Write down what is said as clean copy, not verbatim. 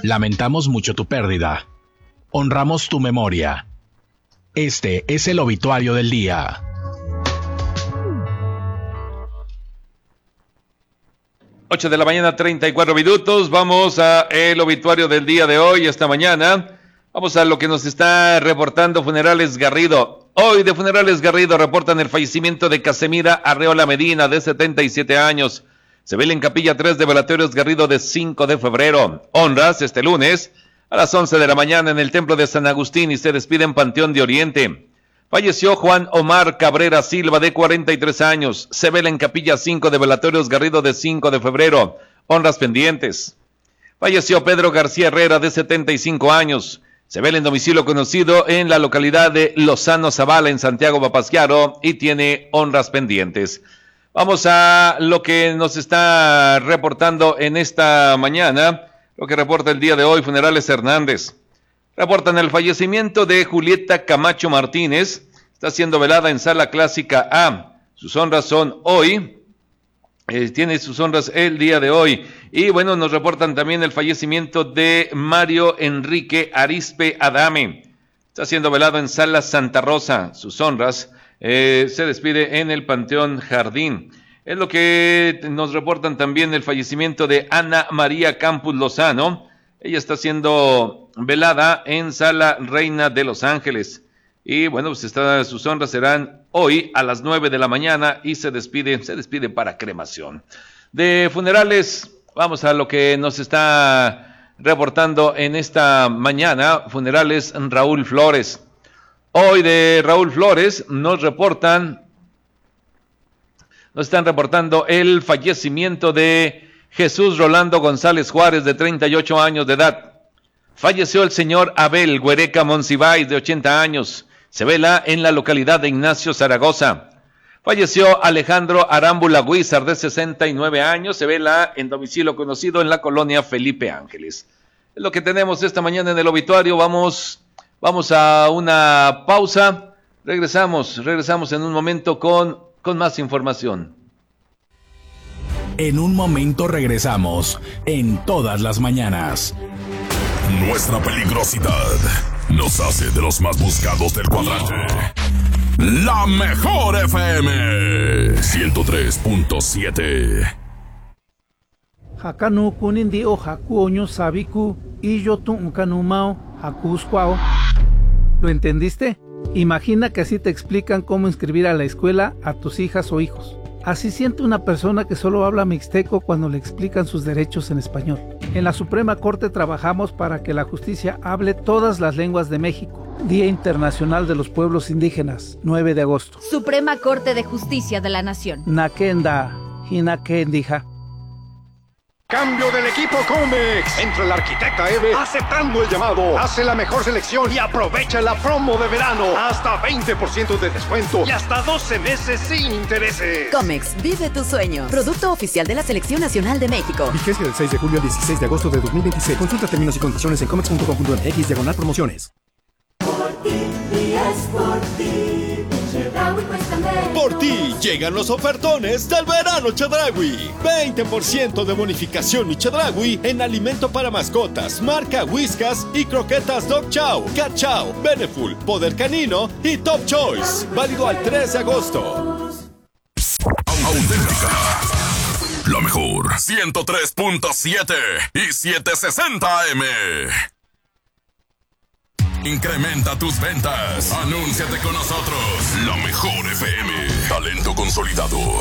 Lamentamos mucho tu pérdida. Honramos tu memoria. Este es el obituario del día. Ocho de la mañana, 34 minutos. Vamos a el obituario del día de hoy, esta mañana. Vamos a lo que nos está reportando Funerales Garrido. Hoy de Funerales Garrido reportan el fallecimiento de Casemira Arreola Medina, de 77 años. Se vela en Capilla 3 de Velatorios Garrido de 5 de febrero. Honras este lunes a las 11 de la mañana en el Templo de San Agustín y se despide en Panteón de Oriente. Falleció Juan Omar Cabrera Silva, de 43 años. Se vela en Capilla 5 de Velatorios Garrido de 5 de febrero. Honras pendientes. Falleció Pedro García Herrera, de 75 años. Se vela en domicilio conocido en la localidad de Lozano Zavala, en Santiago Papasquiaro, y tiene honras pendientes. Vamos a lo que nos está reportando en esta mañana, lo que reporta el día de hoy Funerales Hernández. Reportan el fallecimiento de Julieta Camacho Martínez. Está siendo velada en Sala Clásica A. Sus honras son hoy. Tiene sus honras el día de hoy. Y bueno, nos reportan también el fallecimiento de Mario Enrique Arispe Adame. Está siendo velado en Sala Santa Rosa. Sus honras se despide en el Panteón Jardín. Es lo que nos reportan también el fallecimiento de Ana María Campos Lozano. Ella está siendo velada en Sala Reina de Los Ángeles. Y bueno, pues sus honras serán hoy a las 9 de la mañana y se despide para cremación. De funerales, vamos a lo que nos está reportando en esta mañana, Funerales Raúl Flores. Hoy de Raúl Flores nos están reportando el fallecimiento de Jesús Rolando González Juárez, de 38 años de edad. Falleció el señor Abel Huereca Monsiváis, de 80 años. Se vela en la localidad de Ignacio Zaragoza. Falleció Alejandro Arámbula Guizar, de 69 años. Se vela en domicilio conocido en la colonia Felipe Ángeles. Es lo que tenemos esta mañana en el obituario. Vamos a una pausa. Regresamos en un momento con más información. En un momento regresamos en Todas las Mañanas. Nuestra peligrosidad nos hace de los más buscados del cuadrante. La Mejor FM 103.7. Hakanu kunindi o haku oño sabiku y yo tu unkanumao hakusquao. ¿Lo entendiste? Imagina que así te explican cómo inscribir a la escuela a tus hijas o hijos. Así siente una persona que solo habla mixteco cuando le explican sus derechos en español. En la Suprema Corte trabajamos para que la justicia hable todas las lenguas de México. Día Internacional de los Pueblos Indígenas, 9 de agosto. Suprema Corte de Justicia de la Nación. Nakenda, Hinakendija. Cambio del equipo Comex. Entra la arquitecta Eve aceptando el llamado. Hace la mejor selección y aprovecha la promo de verano. Hasta 20% de descuento y hasta 12 meses sin intereses. Comex, vive tu sueño. Producto oficial de la Selección Nacional de México. Vigencia del 6 de julio al 16 de agosto de 2026. Consulta términos y condiciones en comex.com.mx/promociones. Por ti y es por ti. Por ti llegan los ofertones del verano Chedraui. 20% de bonificación y Chedraui en alimento para mascotas, marca Whiskas y croquetas Dog Chow, Cat Chow, Beneful, Poder Canino y Top Choice. Válido al 3 de agosto. Auténtica. La mejor 103.7 y 760 AM. Incrementa tus ventas. Anúnciate con nosotros. La Mejor FM. Talento consolidado.